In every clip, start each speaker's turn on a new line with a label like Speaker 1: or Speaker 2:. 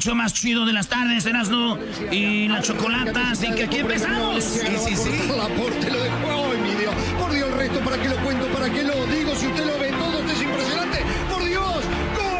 Speaker 1: show más chido de las tardes, Erasmo y la Chocolata, así que aquí empezamos.
Speaker 2: Sí. Te lo dejo hoy, mi Dios. Por Dios, el resto, ¿para qué lo cuento? ¿Para qué lo digo? Si usted lo ve todo, esto es impresionante. ¡Por Dios! ¡Gol!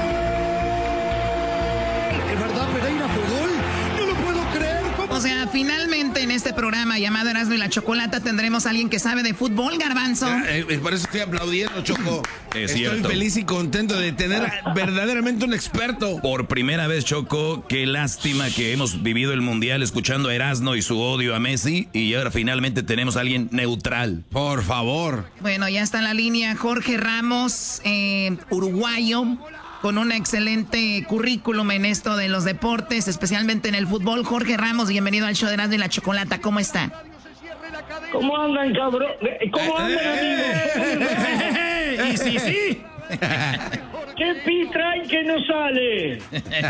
Speaker 2: ¿Es verdad, Pereira fue gol? No lo puedo creer. ¿Cómo?
Speaker 3: O sea, finalmente en este programa llamado Erasmo y la Chocolata tendremos a alguien que sabe de fútbol, Garbanzo.
Speaker 4: Por eso estoy aplaudiendo, Choco.
Speaker 1: Estoy
Speaker 4: feliz y contento de tener verdaderamente un experto.
Speaker 1: Por primera vez, Choco, qué lástima que hemos vivido el Mundial escuchando a Erasmo y su odio a Messi y ahora finalmente tenemos a alguien neutral.
Speaker 4: Por favor.
Speaker 3: Bueno, ya está en la línea Jorge Ramos, uruguayo, con un excelente currículum en esto de los deportes, especialmente en el fútbol. Jorge Ramos, bienvenido al show de Erasmo y la Chocolata. ¿Cómo está?
Speaker 5: ¿Cómo andan, cabrón? ¿Cómo andan, amigos?
Speaker 1: Y sí.
Speaker 5: ¿Qué pi traen que no sale?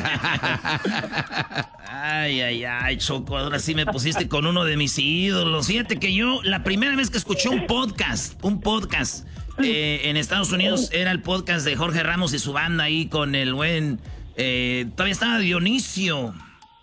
Speaker 1: Ay, Choco, ahora sí me pusiste con uno de mis ídolos. Fíjate que yo, la primera vez que escuché un podcast en Estados Unidos, era el podcast de Jorge Ramos y su banda ahí con el buen... todavía estaba Dionisio.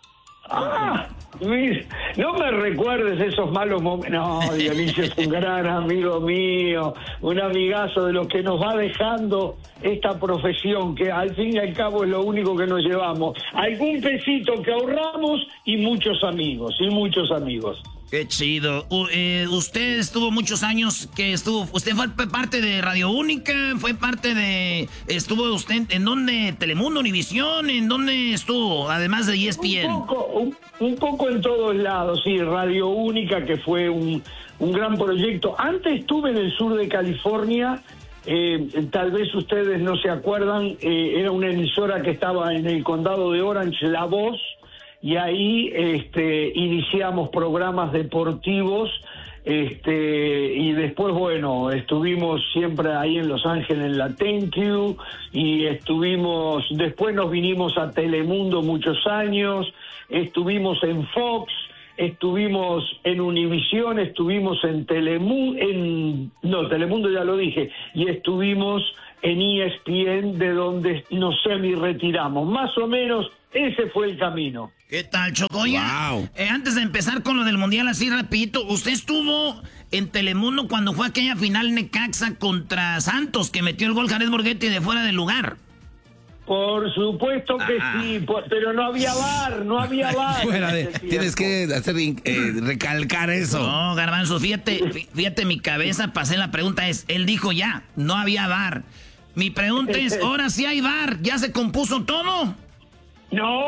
Speaker 5: No me recuerdes esos malos momentos. No, Dionisio es un gran amigo mío, un amigazo de los que nos va dejando esta profesión, que al fin y al cabo es lo único que nos llevamos. Algún pesito que ahorramos y muchos amigos.
Speaker 1: Qué chido. Usted estuvo muchos años usted fue parte de Radio Única, estuvo usted en dónde, Telemundo, Univisión, ¿en dónde estuvo? Además de ESPN.
Speaker 5: Un poco en todos lados, sí, Radio Única, que fue un gran proyecto. Antes estuve en el sur de California, tal vez ustedes no se acuerdan, era una emisora que estaba en el condado de Orange, La Voz, y ahí iniciamos programas deportivos, y después, bueno, estuvimos siempre ahí en Los Ángeles en la Thank You, y después nos vinimos a Telemundo muchos años, estuvimos en Fox, estuvimos en Univisión, estuvimos en Telemundo ya lo dije, y estuvimos en ESPN, de donde nos semi-retiramos. Más o menos ese fue el camino.
Speaker 1: ¿Qué tal, Choco? Wow. Antes de empezar con lo del Mundial, así rapidito, usted estuvo en Telemundo cuando fue aquella final Necaxa contra Santos, que metió el gol Jared Borghetti de fuera del lugar.
Speaker 5: Por supuesto que sí, pero no había VAR.
Speaker 4: Tienes que recalcar eso.
Speaker 1: No, Garbanzo, fíjate mi cabeza, pasé la pregunta él dijo ya, no había VAR. Mi pregunta es, ahora sí hay VAR, ¿ya se compuso todo?
Speaker 5: No.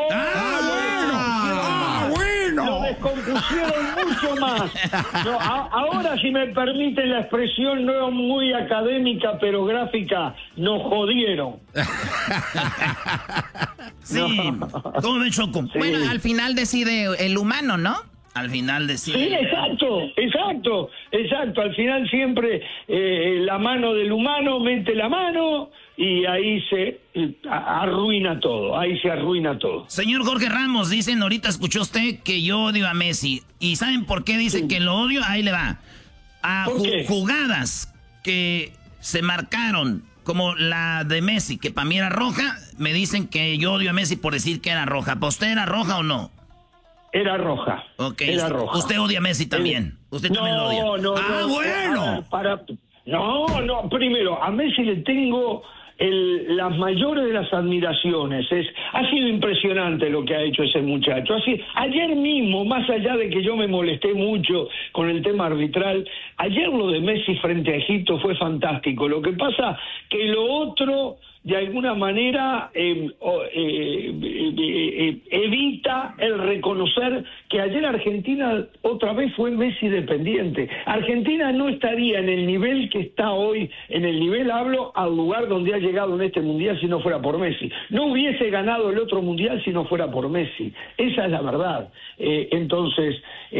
Speaker 5: Bueno. Lo descompusieron mucho más. No, ahora, si me permiten la expresión no muy académica, pero gráfica, nos jodieron.
Speaker 1: Sí. ¿Cómo ven, Choco?
Speaker 3: Sí. Bueno, al final decide el humano, ¿no?
Speaker 1: Al final decide.
Speaker 5: Sí, exacto. Al final siempre la mano del humano mete la mano y ahí se arruina todo.
Speaker 1: Señor Jorge Ramos, dicen, ahorita escuchó usted que yo odio a Messi. ¿Y saben por qué dicen que lo odio? Ahí le va. A jugadas que se marcaron, como la de Messi, que para mí era roja, me dicen que yo odio a Messi por decir que era roja. ¿Para usted era roja o no?
Speaker 5: Era roja.
Speaker 1: Ok.
Speaker 5: Era roja.
Speaker 1: Usted odia a Messi también. Usted también lo odia.
Speaker 5: Bueno. No, primero, a Messi le tengo las mayores de las admiraciones. Ha sido impresionante lo que ha hecho ese muchacho. Ayer mismo, más allá de que yo me molesté mucho con el tema arbitral, ayer lo de Messi frente a Egipto fue fantástico. Lo que pasa que lo otro, de alguna manera, evita el reconocer que ayer Argentina otra vez fue Messi dependiente. Argentina no estaría en el nivel que está hoy, hablo al lugar donde ha llegado en este Mundial si no fuera por Messi. No hubiese ganado el otro Mundial si no fuera por Messi. Esa es la verdad. Entonces,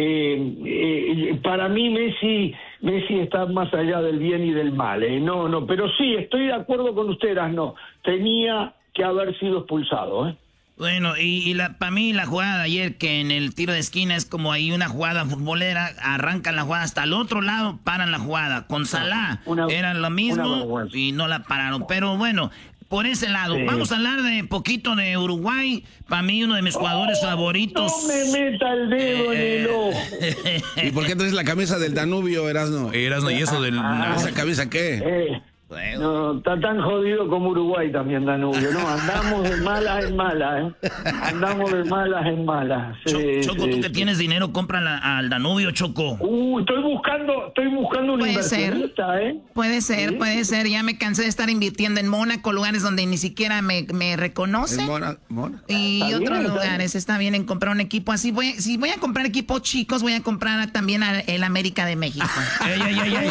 Speaker 5: para mí Messi está más allá del bien y del mal. No, pero sí, estoy de acuerdo con ustedes, no. Tenía que haber sido expulsado,
Speaker 1: Bueno, para mí la jugada de ayer, que en el tiro de esquina es como ahí una jugada futbolera, arrancan la jugada hasta el otro lado, paran la jugada. Con Salah era lo mismo y no la pararon. Pero bueno, por ese lado. Sí. Vamos a hablar de poquito de Uruguay. Para mí, uno de mis jugadores favoritos.
Speaker 5: No me meta el dedo en el ojo.
Speaker 4: ¿Y por qué traes la camisa del Danubio, Erasno?
Speaker 1: Erasno, ¿y eso del...
Speaker 4: ¿Esa camisa qué?
Speaker 5: No, está tan jodido como Uruguay también, Danubio, ¿no? Andamos de malas en malas, ¿eh? Andamos de malas en malas. Sí,
Speaker 1: Choco, tú que tienes dinero, cómprala al Danubio, Choco.
Speaker 5: Estoy buscando un inversionista, ¿eh?
Speaker 3: Puede ser. Ya me cansé de estar invirtiendo en Mónaco, lugares donde ni siquiera me reconocen. Y otros lugares. Está bien en comprar un equipo así. Si voy a comprar equipos chicos, voy a comprar también el América de México.
Speaker 1: ¡Ay!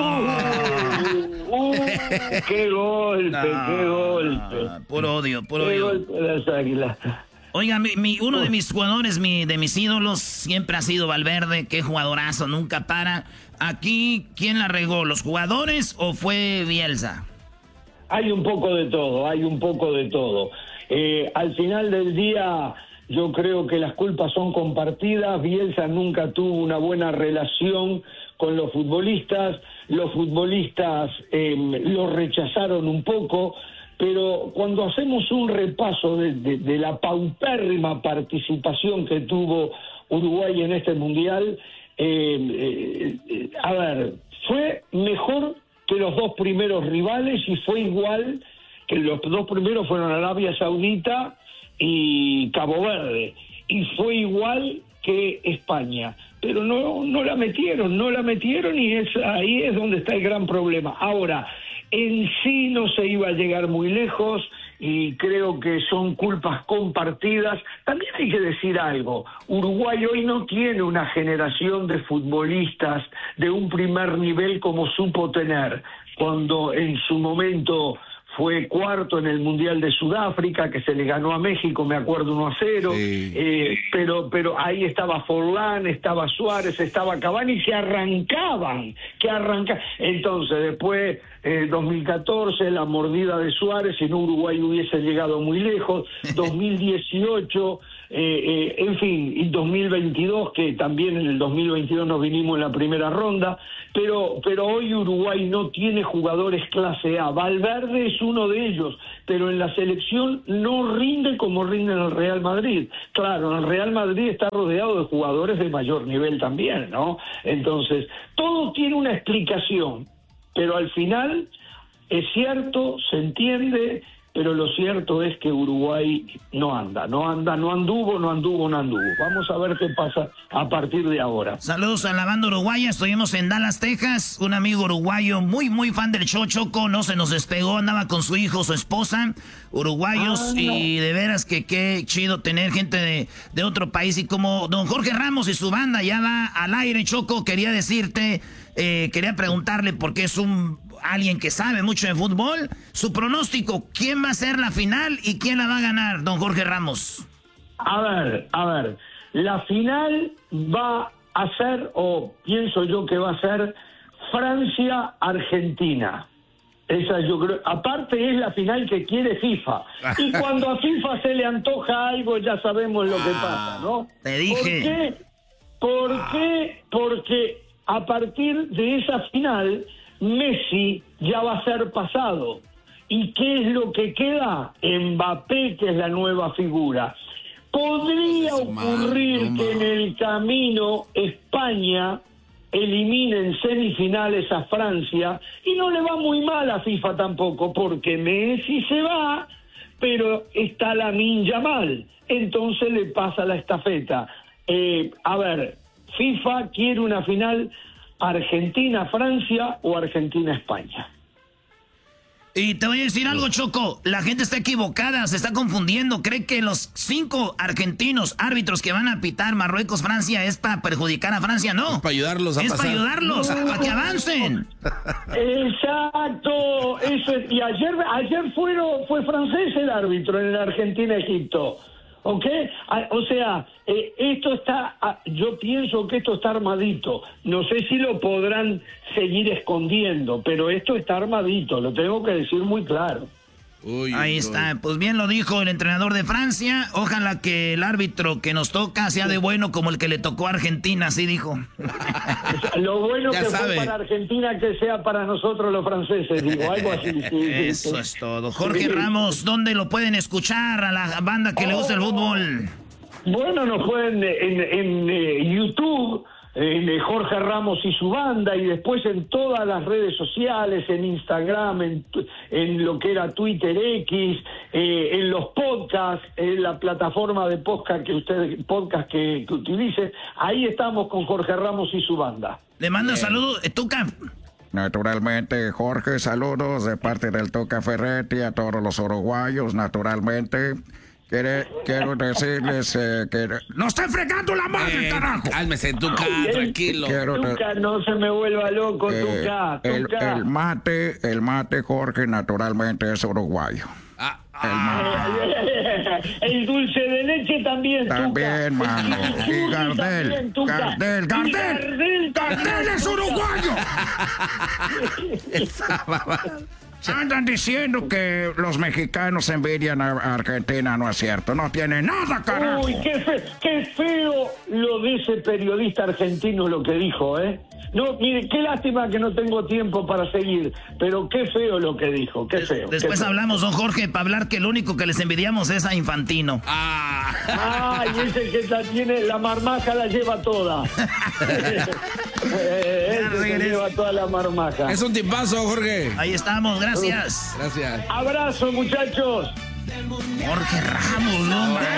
Speaker 5: ¡Qué golpe!
Speaker 1: Puro odio.
Speaker 5: ¡Qué golpe de las Águilas!
Speaker 1: Oiga, uno de mis jugadores, de mis ídolos, siempre ha sido Valverde. Qué jugadorazo, nunca para. Aquí, ¿quién la regó? ¿Los jugadores o fue Bielsa?
Speaker 5: Hay un poco de todo. Al final del día, yo creo que las culpas son compartidas. Bielsa nunca tuvo una buena relación con los futbolistas lo rechazaron un poco, pero cuando hacemos un repaso de la paupérrima participación que tuvo Uruguay en este Mundial, fue mejor que los dos primeros rivales y fue igual que los dos primeros fueron Arabia Saudita y Cabo Verde, y fue igual que España, pero no la metieron y ahí es donde está el gran problema. Ahora, en sí no se iba a llegar muy lejos y creo que son culpas compartidas. También hay que decir algo, Uruguay hoy no tiene una generación de futbolistas de un primer nivel como supo tener cuando en su momento fue cuarto en el Mundial de Sudáfrica, que se le ganó a México, me acuerdo, 1-0, sí. Pero ahí estaba Forlán, estaba Suárez, estaba Cavani, que arrancaban. Entonces, después, 2014, la mordida de Suárez, si no Uruguay hubiese llegado muy lejos, 2018... en fin, y 2022, que también en el 2022 nos vinimos en la primera ronda, pero hoy Uruguay no tiene jugadores clase A. Valverde es uno de ellos, pero en la selección no rinde como rinde en el Real Madrid. Claro, en el Real Madrid está rodeado de jugadores de mayor nivel también, ¿no? Entonces, todo tiene una explicación, pero al final es cierto, se entiende, pero lo cierto es que Uruguay no anduvo. Vamos a ver qué pasa a partir de ahora.
Speaker 1: Saludos a la banda uruguaya, estuvimos en Dallas, Texas, un amigo uruguayo muy fan del show, Choco, no se nos despegó, andaba con su hijo, su esposa, uruguayos, y de veras que qué chido tener gente de otro país, y como don Jorge Ramos y su banda ya va al aire, Choco, quería preguntarle, porque es alguien que sabe mucho de fútbol, su pronóstico, ¿quién va a ser la final y quién la va a ganar, don Jorge Ramos?
Speaker 5: A ver, la final va a ser, o pienso yo que va a ser, Francia-Argentina. Esa yo creo, aparte es la final que quiere FIFA, y cuando a FIFA se le antoja algo ya sabemos lo que pasa, ¿no?
Speaker 1: Te dije.
Speaker 5: ¿Por qué? Porque a partir de esa final Messi ya va a ser pasado. ¿Y qué es lo que queda? Mbappé, que es la nueva figura. Podría ocurrir que en el camino España elimine en semifinales a Francia, y no le va muy mal a FIFA tampoco, porque Messi se va, pero está Lamine Yamal, entonces le pasa la estafeta. FIFA quiere una final Argentina-Francia o Argentina-España.
Speaker 1: Y te voy a decir algo, Choco, la gente está equivocada, se está confundiendo, cree que los 5 argentinos árbitros que van a pitar Marruecos-Francia es para perjudicar a Francia, no.
Speaker 4: Es para ayudarlos a pasar.
Speaker 1: Es para ayudarlos, para que avancen.
Speaker 5: Exacto, eso es. Y ayer fue francés el árbitro en la Argentina-Egipto. ¿Ok? O sea, esto está, yo pienso que esto está armadito. No sé si lo podrán seguir escondiendo, pero esto está armadito, lo tengo que decir muy claro.
Speaker 1: Ahí está, pues bien lo dijo el entrenador de Francia. Ojalá que el árbitro que nos toca sea de bueno como el que le tocó a Argentina, así dijo.
Speaker 5: Lo bueno que fue para Argentina, que sea para nosotros los franceses, digo, algo así.
Speaker 1: Eso es todo. Jorge Ramos, ¿dónde lo pueden escuchar a la banda que le gusta el fútbol?
Speaker 5: Bueno, nos pueden en YouTube, en Jorge Ramos y su banda, y después en todas las redes sociales, en Instagram, en lo que era Twitter X, en los podcasts, en la plataforma de podcast que utilice. Ahí estamos con Jorge Ramos y su banda.
Speaker 1: Le mando saludos, Tuca.
Speaker 6: Naturalmente, Jorge, saludos de parte del Tuca Ferretti a todos los uruguayos, naturalmente. Quiero decirles que...
Speaker 4: ¡No estoy fregando la madre, carajo!
Speaker 7: Cálmese, Tuca, tranquilo.
Speaker 5: Tuca, no se me vuelva loco, Tuca.
Speaker 6: El mate, Jorge, naturalmente es uruguayo.
Speaker 5: El dulce de leche también, Tuca.
Speaker 6: También, mano. Y Gardel.
Speaker 4: Gardel es uruguayo. Andan diciendo que los mexicanos envidian a Argentina, no es cierto, no tiene nada, carajo.
Speaker 5: Uy, qué feo lo de ese periodista argentino lo que dijo, No, mire, qué lástima que no tengo tiempo para seguir, pero qué feo lo que dijo, qué feo.
Speaker 1: Después hablamos, don Jorge, para hablar que lo único que les envidiamos es a Infantino.
Speaker 5: Y ese que tiene la marmaja la lleva toda. Ese lleva toda la marmaja.
Speaker 7: Es un tipazo, Jorge.
Speaker 1: Ahí estamos, gracias.
Speaker 7: Gracias.
Speaker 5: Abrazo, muchachos.
Speaker 1: Jorge Ramos, no